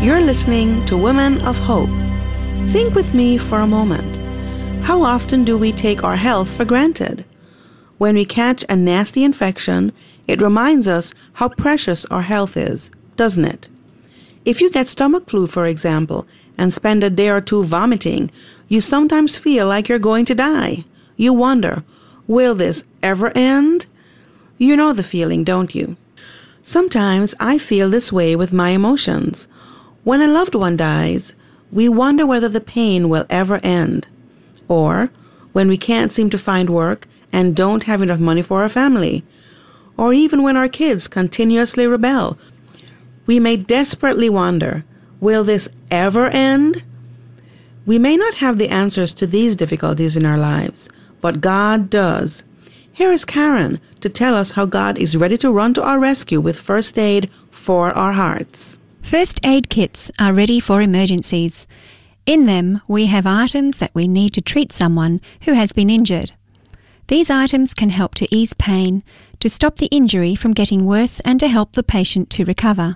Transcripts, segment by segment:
You're listening to Women of Hope. Think with me for a moment. How often do we take our health for granted? When we catch a nasty infection, it reminds us how precious our health is, doesn't it? If you get stomach flu, for example, and spend a day or two vomiting, you sometimes feel like you're going to die. You wonder, will this ever end? You know the feeling, don't you? Sometimes I feel this way with my emotions. When a loved one dies, we wonder whether the pain will ever end. Or when we can't seem to find work and don't have enough money for our family. Or even when our kids continuously rebel. We may desperately wonder, will this ever end? We may not have the answers to these difficulties in our lives, but God does. Here is Karen to tell us how God is ready to run to our rescue with first aid for our hearts. First aid kits are ready for emergencies. In them, we have items that we need to treat someone who has been injured. These items can help to ease pain, to stop the injury from getting worse, and to help the patient to recover.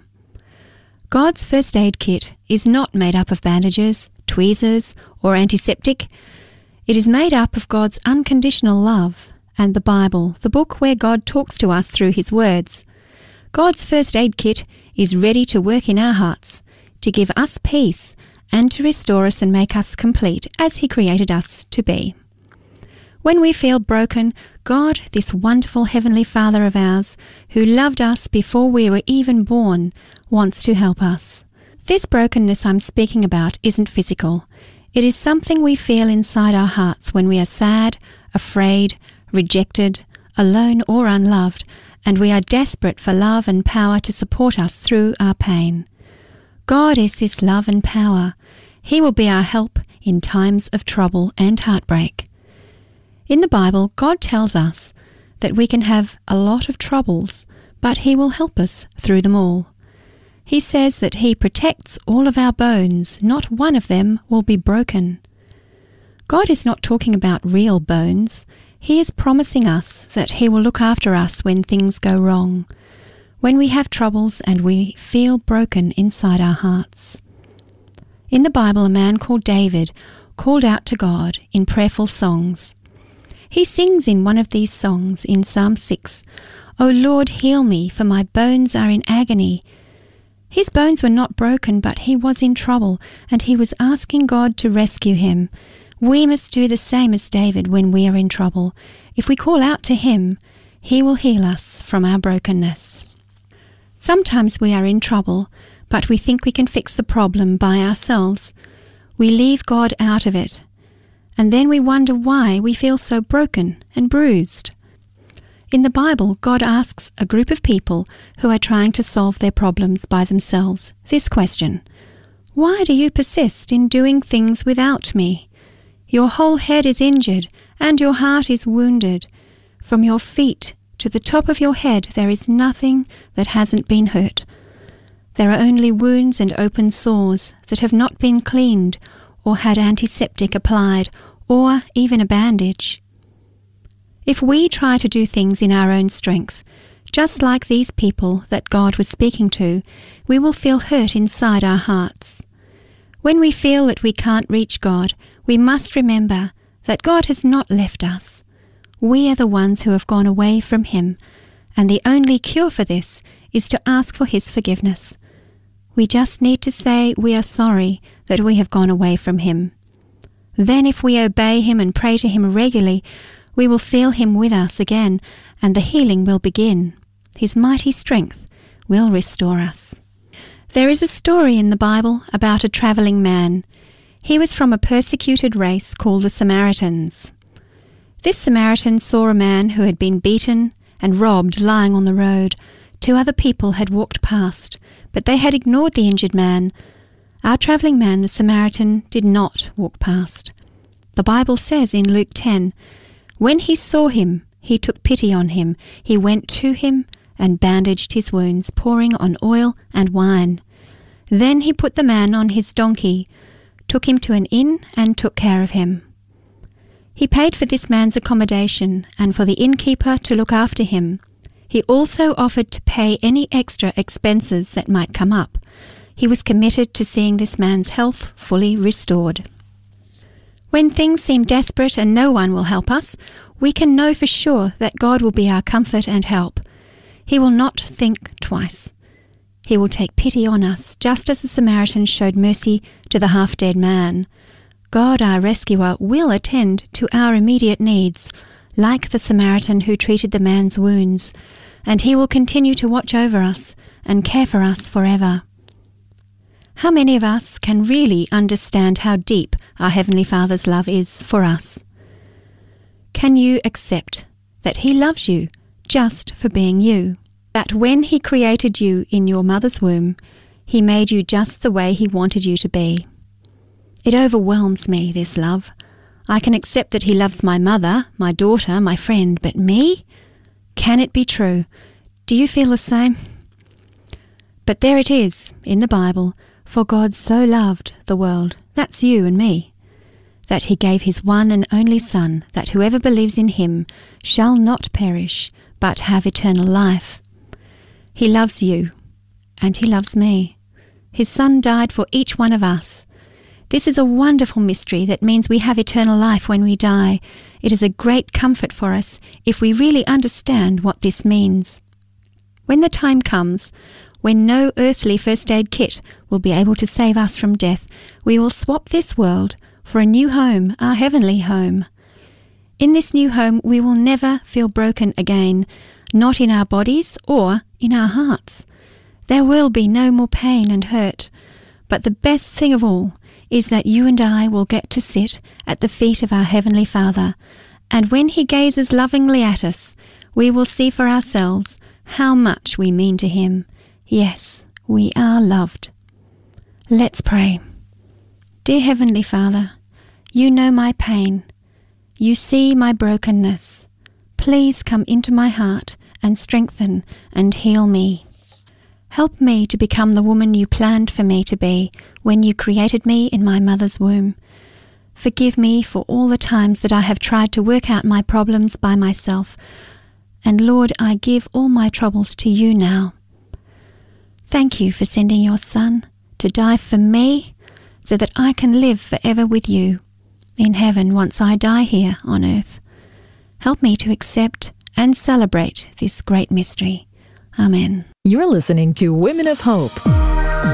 God's first aid kit is not made up of bandages, tweezers, or antiseptic. It is made up of God's unconditional love and the Bible, the book where God talks to us through His words. God's first aid kit is ready to work in our hearts, to give us peace, and to restore us and make us complete as He created us to be. When we feel broken, God, this wonderful Heavenly Father of ours, who loved us before we were even born, wants to help us. This brokenness I'm speaking about isn't physical. It is something we feel inside our hearts when we are sad, afraid, rejected, alone or unloved, and we are desperate for love and power to support us through our pain. God is this love and power. He will be our help in times of trouble and heartbreak. In the Bible, God tells us that we can have a lot of troubles, but He will help us through them all. He says that He protects all of our bones, not one of them will be broken. God is not talking about real bones. He is promising us that He will look after us when things go wrong, when we have troubles and we feel broken inside our hearts. In the Bible, a man called David called out to God in prayerful songs. He sings in one of these songs in Psalm 6, "O Lord, heal me, for my bones are in agony." His bones were not broken, but he was in trouble, and he was asking God to rescue him. We must do the same as David when we are in trouble. If we call out to Him, He will heal us from our brokenness. Sometimes we are in trouble, but we think we can fix the problem by ourselves. We leave God out of it, and then we wonder why we feel so broken and bruised. In the Bible, God asks a group of people who are trying to solve their problems by themselves this question: "Why do you persist in doing things without me? Your whole head is injured, and your heart is wounded. From your feet to the top of your head there is nothing that hasn't been hurt. There are only wounds and open sores that have not been cleaned or had antiseptic applied, or even a bandage." If we try to do things in our own strength, just like these people that God was speaking to, we will feel hurt inside our hearts. When we feel that we can't reach God, we must remember that God has not left us. We are the ones who have gone away from Him, and the only cure for this is to ask for His forgiveness. We just need to say we are sorry that we have gone away from Him. Then if we obey Him and pray to Him regularly, we will feel Him with us again, and the healing will begin. His mighty strength will restore us. There is a story in the Bible about a travelling man. He was from a persecuted race called the Samaritans. This Samaritan saw a man who had been beaten and robbed lying on the road. 2 other people had walked past, but they had ignored the injured man. Our travelling man, the Samaritan, did not walk past. The Bible says in Luke 10, "When he saw him, he took pity on him. He went to him and bandaged his wounds, pouring on oil and wine. Then he put the man on his donkey, took him to an inn and took care of him." He paid for this man's accommodation and for the innkeeper to look after him. He also offered to pay any extra expenses that might come up. he was committed to seeing this man's health fully restored. When things seem desperate and no one will help us, we can know for sure that God will be our comfort and help. He will not think twice. He will take pity on us, just as the Samaritan showed mercy to the half-dead man. God, our rescuer, will attend to our immediate needs, like the Samaritan who treated the man's wounds, and he will continue to watch over us and care for us forever. How many of us can really understand how deep our Heavenly Father's love is for us? Can you accept that He loves you just for being you? That when He created you in your mother's womb, He made you just the way He wanted you to be? It overwhelms me, this love. I can accept that He loves my mother, my daughter, my friend, but me? Can it be true? Do you feel the same? But there it is, in the Bible, for God so loved the world, that's you and me, that He gave His one and only Son, that whoever believes in Him shall not perish, but have eternal life. He loves you, and He loves me. His Son died for each one of us. This is a wonderful mystery that means we have eternal life when we die. It is a great comfort for us if we really understand what this means. When the time comes, when no earthly first aid kit will be able to save us from death, we will swap this world for a new home, our heavenly home. In this new home, we will never feel broken again, not in our bodies or in our hearts. There will be no more pain and hurt. But the best thing of all is that you and I will get to sit at the feet of our Heavenly Father, and when He gazes lovingly at us, we will see for ourselves how much we mean to Him. Yes, we are loved. Let's pray. Dear Heavenly Father, You know my pain. You see my brokenness. Please come into my heart and strengthen and heal me. Help me to become the woman You planned for me to be when You created me in my mother's womb. Forgive me for all the times that I have tried to work out my problems by myself. And Lord, I give all my troubles to You now. Thank You for sending Your Son to die for me so that I can live forever with You in heaven once I die here on earth. Help me to accept and celebrate this great mystery. Amen. You're listening to Women of Hope.